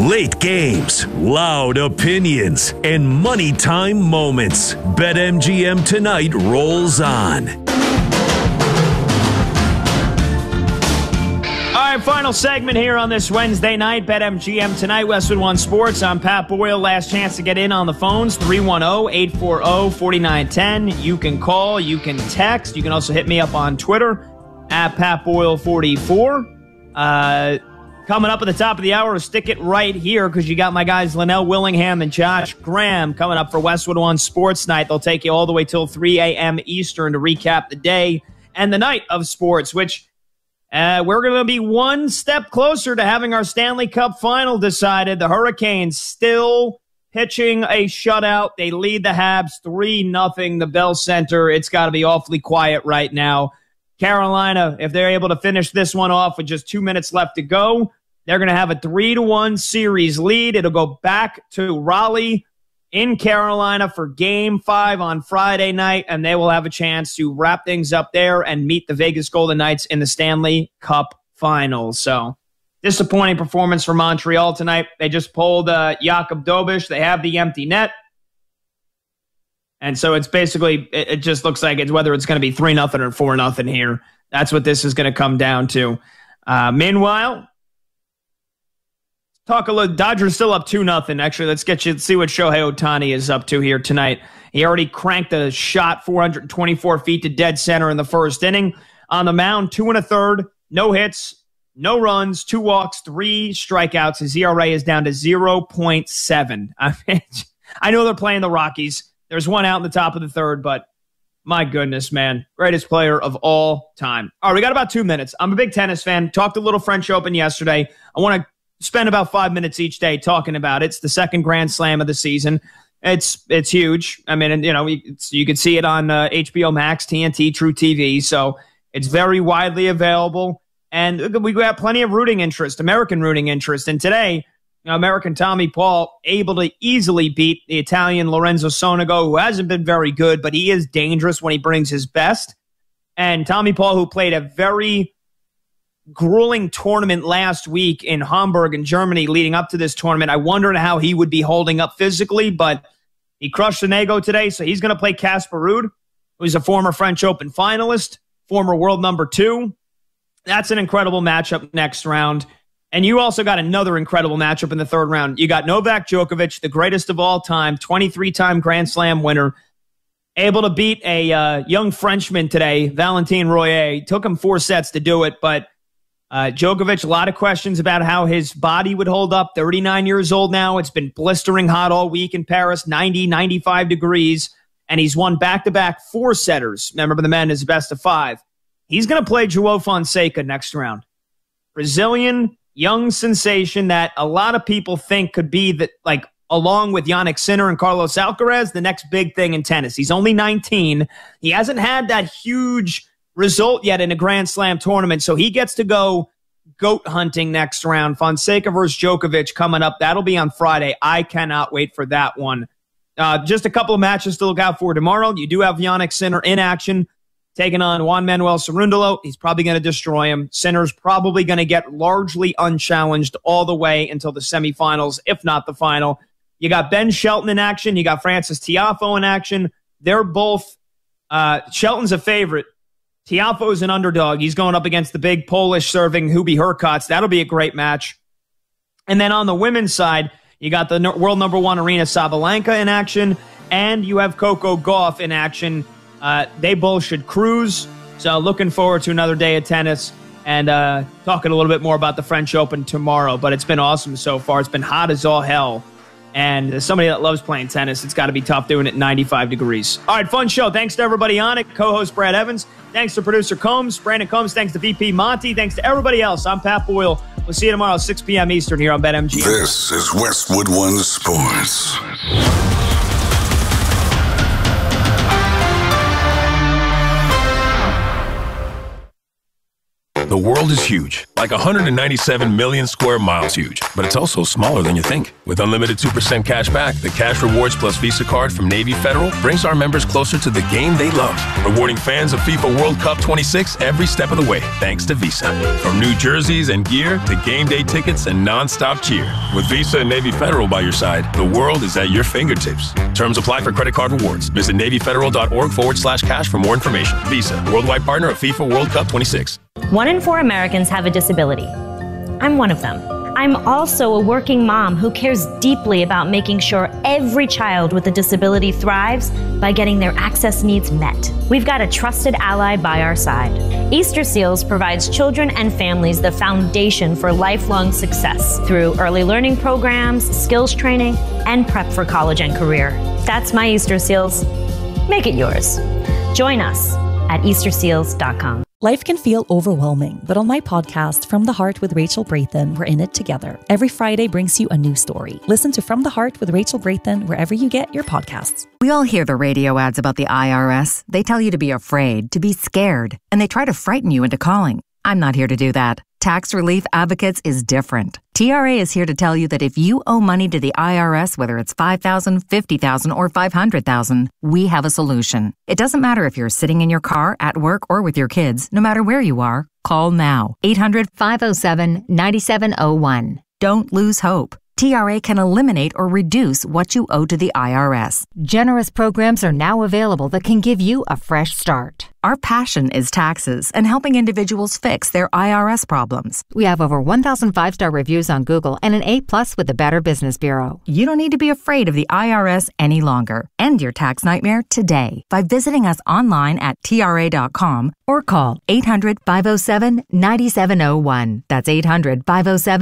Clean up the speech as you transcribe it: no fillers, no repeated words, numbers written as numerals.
Late games, loud opinions, and money time moments. BetMGM Tonight rolls on. All right, final segment here on this Wednesday night. BetMGM Tonight, Westwood One Sports. I'm Pat Boyle. Last chance to get in on the phones, 310-840-4910. You can call, you can text. You can also hit me up on Twitter, at PatBoyle44. Coming up at the top of the hour, stick it right here because you got my guys Linnell Willingham and Josh Graham coming up for Westwood One Sports Night. They'll take you all the way till 3 a.m. Eastern to recap the day and the night of sports, which we're going to be one step closer to having our Stanley Cup final decided. The Hurricanes still pitching a shutout. They lead the Habs 3-0. The Bell Center, it's got to be awfully quiet right now. Carolina, if they're able to finish this one off with just 2 minutes left to go, they're going to have a 3-1 series lead. It'll go back to Raleigh in Carolina for Game 5 on Friday night, and they will have a chance to wrap things up there and meet the Vegas Golden Knights in the Stanley Cup Finals. So, disappointing performance for Montreal tonight. They just pulled Jakub Dobeš. They have the empty net. And so it's basically, it just looks like it's whether it's going to be 3-0 or 4-0 here. That's what this is going to come down to. Meanwhile, talk a little. Dodgers still up 2-0. Actually, let's see what Shohei Ohtani is up to here tonight. He already cranked a shot 424 feet to dead center in the first inning. On the mound, 2 1/3, no hits, no runs, 2 walks, 3 strikeouts. His ERA is down to 0.7. I know they're playing the Rockies. There's one out in the top of the third, but my goodness, man. Greatest player of all time. All right, we got about 2 minutes. I'm a big tennis fan. Talked a little French Open yesterday. I want to spend about 5 minutes each day talking about it. It's the second Grand Slam of the season. It's huge. I mean, you know, you can see it on HBO Max, TNT, True TV. So it's very widely available. And we got plenty of rooting interest, American rooting interest. And today, American Tommy Paul able to easily beat the Italian Lorenzo Sonego, who hasn't been very good, but he is dangerous when he brings his best. And Tommy Paul, who played a very grueling tournament last week in Hamburg in Germany leading up to this tournament. I wondered how he would be holding up physically, but he crushed Sonego today, so he's going to play Casper Ruud, who's a former French Open finalist, former world number 2. That's an incredible matchup next round. And you also got another incredible matchup in the third round. You got Novak Djokovic, the greatest of all time, 23-time Grand Slam winner, able to beat a young Frenchman today, Valentin Royer. Took him 4 sets to do it, but Djokovic, a lot of questions about how his body would hold up. 39 years old now. It's been blistering hot all week in Paris, 90, 95 degrees, and he's won back-to-back 4-setters. Remember, the men is best of 5. He's going to play João Fonseca next round. Brazilian young sensation that a lot of people think could be that, like, along with Jannik Sinner and Carlos Alcaraz, the next big thing in tennis. He's only 19. He hasn't had that huge result yet in a Grand Slam tournament, so he gets to go goat hunting next round. Fonseca versus Djokovic coming up. That'll be on Friday. I cannot wait for that one. Just a couple of matches to look out for tomorrow. You do have Jannik Sinner in action, taking on Juan Manuel Cerundolo. He's probably going to destroy him. Sinner's probably going to get largely unchallenged all the way until the semifinals, if not the final. You got Ben Shelton in action. You got Francis Tiafoe in action. They're both, Shelton's a favorite. Tiafoe is an underdog. He's going up against the big Polish serving Hubie Hurkacz. That'll be a great match. And then on the women's side, you got the world number 1 Aryna Sabalenka in action, and you have Coco Gauff in action. They both should cruise. So looking forward to another day of tennis and talking a little bit more about the French Open tomorrow. But it's been awesome so far. It's been hot as all hell. And as somebody that loves playing tennis, it's got to be tough doing it 95 degrees. All right, fun show. Thanks to everybody on it. Co-host Brad Evans. Thanks to producer Combs, Brandon Combs. Thanks to VP Monty. Thanks to everybody else. I'm Pat Boyle. We'll see you tomorrow at 6 p.m. Eastern here on BetMGM. This is Westwood One Sports. The world is huge, like 197 million square miles huge, but it's also smaller than you think. With unlimited 2% cash back, the Cash Rewards Plus Visa card from Navy Federal brings our members closer to the game they love, rewarding fans of FIFA World Cup 26 every step of the way, thanks to Visa. From new jerseys and gear to game day tickets and non-stop cheer. With Visa and Navy Federal by your side, the world is at your fingertips. Terms apply for credit card rewards. Visit NavyFederal.org/cash for more information. Visa, worldwide partner of FIFA World Cup 26. 1 in 4 Americans have a disability. I'm one of them. I'm also a working mom who cares deeply about making sure every child with a disability thrives by getting their access needs met. We've got a trusted ally by our side. Easter Seals provides children and families the foundation for lifelong success through early learning programs, skills training, and prep for college and career. That's my Easter Seals. Make it yours. Join us at easterseals.com. Life can feel overwhelming, but on my podcast, From the Heart with Rachel Brathen, we're in it together. Every Friday brings you a new story. Listen to From the Heart with Rachel Brathen wherever you get your podcasts. We all hear the radio ads about the IRS. They tell you to be afraid, to be scared, and they try to frighten you into calling. I'm not here to do that. Tax Relief Advocates is different. TRA is here to tell you that if you owe money to the IRS, whether it's $5,000, $50,000, or $500,000, we have a solution. It doesn't matter if you're sitting in your car, at work, or with your kids. No matter where you are, call now. 800-507-9701. Don't lose hope. TRA can eliminate or reduce what you owe to the IRS. Generous programs are now available that can give you a fresh start. Our passion is taxes and helping individuals fix their IRS problems. We have over 1,000 5-star reviews on Google and an A+ with the Better Business Bureau. You don't need to be afraid of the IRS any longer. End your tax nightmare today by visiting us online at TRA.com or call 800-507-9701. That's 800-507